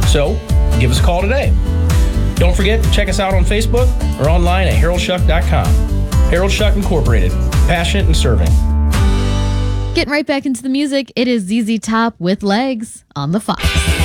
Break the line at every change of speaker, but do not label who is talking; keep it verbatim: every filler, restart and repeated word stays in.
So, give us a call today. Don't forget to check us out on Facebook or online at harold schuck dot com. Harold Schuck Incorporated, passionate in serving.
Getting right back into the music, it is Z Z Top with Legs on the Fox.